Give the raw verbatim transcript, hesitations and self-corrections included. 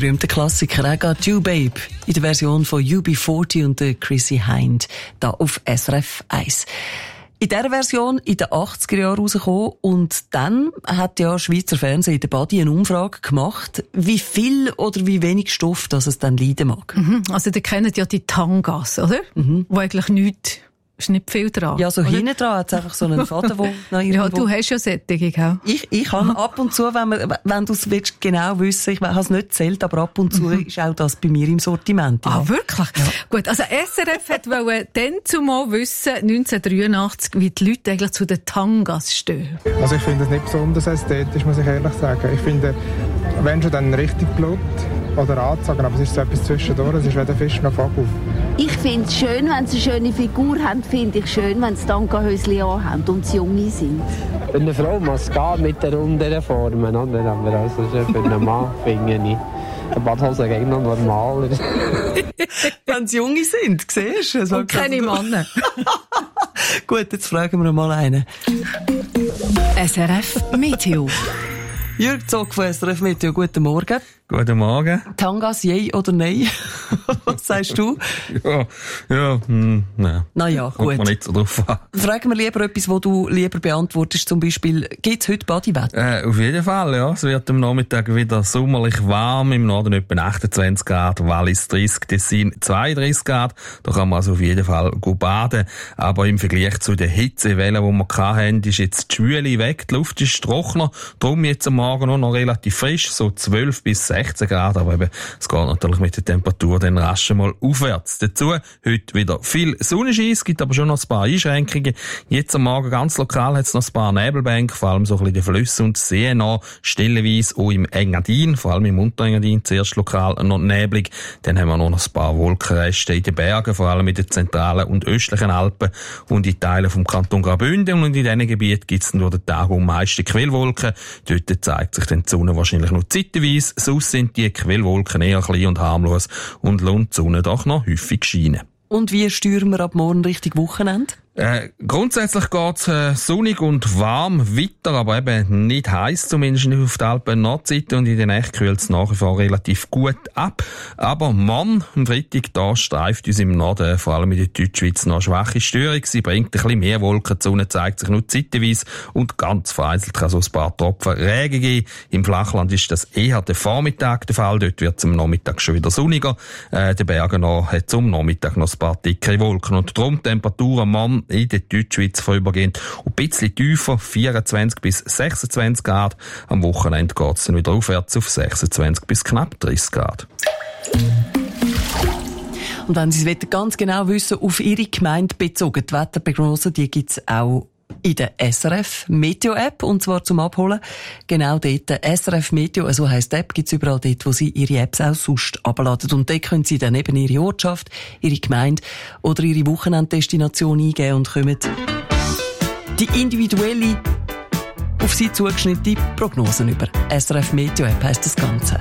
berühmter Klassiker, I Got You Babe, in der Version von U B vierzig und der Chrissy Hind, da auf S R F eins. In dieser Version in den achtziger Jahren rausgekommen und dann hat ja Schweizer Fernsehen in der Badi eine Umfrage gemacht, wie viel oder wie wenig Stoff das es dann leiden mag. Mhm. Also, ihr kennt ja die Tangas, oder? Mhm. Wo eigentlich nichts, ist nicht viel dran. Ja, so oder? Hinten dran hat es einfach so einen Faden, wo noch irgendwo... Ja, du hast ja Sättige, gell? Ich, ich habe ab und zu, wenn, man, wenn du es willst, genau wissen, ich habe es nicht gezählt, aber ab und zu mhm. ist auch das bei mir im Sortiment. Ja. Ah, wirklich? Ja. Gut, also S R F hat wollen dann zumal wissen, neunzehnhundertdreiundachtzig, wie die Leute eigentlich zu den Tangas stehen. Also ich finde es nicht besonders ästhetisch, muss ich ehrlich sagen. Ich finde, wenn schon dann richtig Blut oder anzogen, aber es ist so etwas zwischendurch, es ist weder Fisch noch Vogel. Ich finde es schön, wenn sie eine schöne Figur haben, finde ich schön, wenn sie Tanga-Höschen anhaben und sie junge sind. Für eine Frau muss es gehen mit den runden Formen, oder? Aber also für einen Mann finde ich eine Badhose gegen noch normaler. Wenn sie junge sind, siehst du? Es und keine Männer. Gut, jetzt fragen wir mal einen. S R F Meteo. Jürg Zock von S R F Meteo, guten Morgen. Guten Morgen. Tangas, yay oder nein? Was sagst du? Ja, ja, hm, nein. Na ja, gut. Kommt man nicht so drauf an. Fragen wir lieber etwas, wo du lieber beantwortest, zum Beispiel, gibt es heute Badiwetter? Äh, auf jeden Fall, ja. Es wird am Nachmittag wieder sommerlich warm, im Norden etwa achtundzwanzig Grad, Wallis dreißig, Tessin zweiunddreißig Grad. Da kann man also auf jeden Fall gut baden. Aber im Vergleich zu den Hitzewellen, die wir hatten, ist jetzt die Schwüle weg, die Luft ist trockener, darum jetzt am Morgen auch noch relativ frisch, so zwölf bis sechzehn Grad, aber eben, es geht natürlich mit der Temperatur dann rasch mal aufwärts. Dazu heute wieder viel Sonnenschein, es gibt aber schon noch ein paar Einschränkungen. Jetzt am Morgen ganz lokal hat es noch ein paar Nebelbänke, vor allem so ein bisschen die Flüsse und Seen noch, stellenweise auch im Engadin, vor allem im Unterengadin, zuerst lokal noch neblig. Dann haben wir noch ein paar Wolkenreste in den Bergen, vor allem in den zentralen und östlichen Alpen und in Teilen vom Kanton Graubünden. Und in diesen Gebieten gibt es durch den Tag am meisten Quellwolken. Dort zeigt sich dann die Sonne wahrscheinlich noch zeitweise. Sonst sind die Quellwolken eher klein und harmlos und lohnt die Sonne doch noch häufig scheinen. Und wie steuern wir ab morgen Richtung Wochenende? Äh, grundsätzlich geht's äh, sonnig und warm weiter, aber eben nicht heiß, zumindest nicht auf der Alpen-Nordseite, und in der Nacht kühlt es nach wie vor relativ gut ab. Aber morgen, am Freitag, da streift uns im Norden, vor allem in der Deutschschweiz, noch eine schwache Störung. Sie bringt ein bisschen mehr Wolken, die Sonne zeigt sich nur zeitweise und ganz vereinzelt kann so ein paar Tropfen Regen geben. Im Flachland ist das eher der Vormittag der Fall, dort wird es am Nachmittag schon wieder sonniger. Äh, den Bergen noch hat es am Nachmittag noch ein paar dickere Wolken und darum Temperaturen morgen in der Deutschschweiz vorübergehend und ein bisschen tiefer, vierundzwanzig bis sechsundzwanzig Grad. Am Wochenende geht es dann wieder aufwärts auf sechsundzwanzig bis knapp dreißig Grad. Und wenn Sie es ganz genau wissen, auf Ihre Gemeinde bezogen, die Wetterprognose, die gibt es auch in der S R F Meteo App, und zwar zum Abholen. Genau dort, S R F Meteo, so heisst die App, gibt es überall dort, wo Sie Ihre Apps auch sonst abladen. Und dort können Sie dann eben Ihre Ortschaft, Ihre Gemeinde oder Ihre Wochenenddestination eingeben und kommen die individuelle, auf Sie zugeschnittene Prognosen über. S R F Meteo App heisst das Ganze.